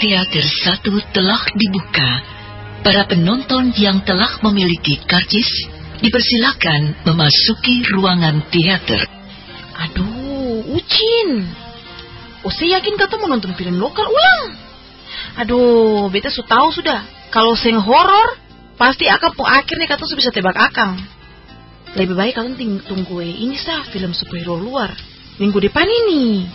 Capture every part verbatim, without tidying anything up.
teater satu telah dibuka. Para penonton yang telah memiliki karcis dipersilakan memasuki ruangan teater. Aduh, Ucin. Oh, saya yakin kata mau nonton film lokal ulang. Aduh, beta su tahu sudah. Kalau seng horor, pasti akan po akhirnya kata su bisa tebak akang. Lebih baik kalian ting- tunggu eh, ini sah film superhero luar minggu depan ini.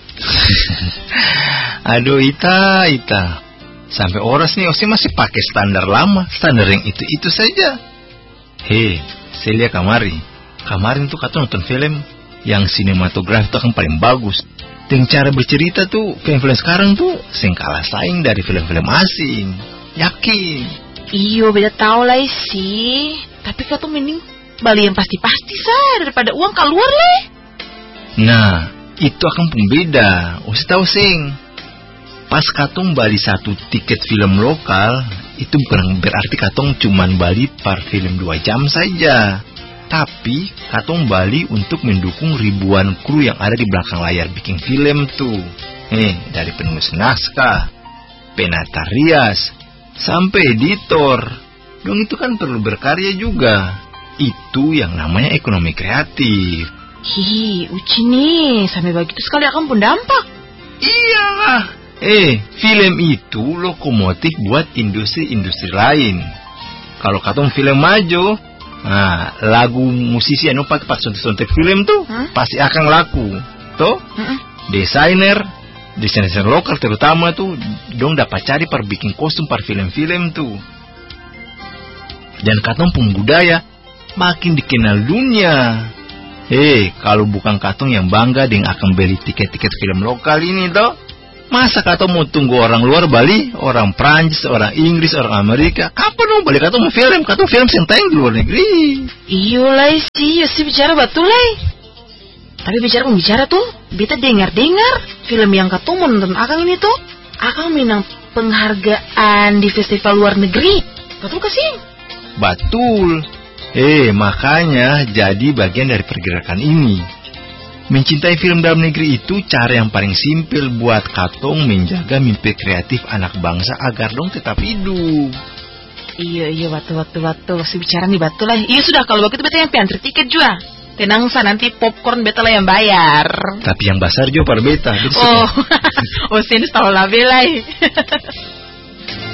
Aduh, Ita, Ita. Sampai oras nih, Osi masih pakai standar lama, standar yang itu-itu saja. Hei, saya lihat kamari. Kemarin tuh kata nonton film yang sinematografi itu akan paling bagus. Dan cara bercerita tuh, film-film sekarang tuh seng kalah saing dari film-film asing. Yakin? Iyo, beda tahu lah sih. Tapi kata mending bali yang pasti-pasti sah daripada uang keluar leh. Nah, itu akan pembeda. Osi tahu sing. Pas katong bali satu tiket film lokal, itu bukan berarti katong cuman bali per film dua jam saja. Tapi katong bali untuk mendukung ribuan kru yang ada di belakang layar bikin film tuh. Eh, dari penulis naskah, penata rias, sampai editor. Dong itu kan perlu berkarya juga. Itu yang namanya ekonomi kreatif. Hi, Uci nih, sampai begitu sekali akan pun dampak. Iyalah. Eh, film itu lokomotif buat industri-industri lain. Kalau katong film maju, nah, lagu musisi anu pakai pas sontek film tuh huh? pasti akan laku. Toh, uh-uh. desainer, desainer lokal terutama tuh, dong dapat cari per bikin kostum per film-film tuh. Dan katong pun budaya makin dikenal dunia. Eh, kalau bukan katong yang bangga dengan akan beli tiket-tiket film lokal ini toh. Masa katong mau tunggu orang luar Bali, orang Prancis, orang Inggris, orang Amerika? Kapan dong balik katong mau film? Katong film senteng di luar negeri. Iyo lah sih, ya sih bicara betul lah. Tapi bicara bicara tuh, beta dengar-dengar film yang katong mau nonton akang ini tuh, akang menang penghargaan di festival luar negeri. Betul kasih? Betul. Eh, makanya jadi bagian dari pergerakan ini. Mencintai film dalam negeri itu cara yang paling simpel buat katong menjaga mimpi kreatif anak bangsa agar dong tetap hidup. Iya, iya, betul, betul, betul. Si bicara nih betul lah. Iya sudah, kalau begitu beta yang piantri tiket juga. Tenang sa, nanti popcorn beta lah yang bayar. Tapi yang besar juga per beta. Oh, oh sini tahu lah belai.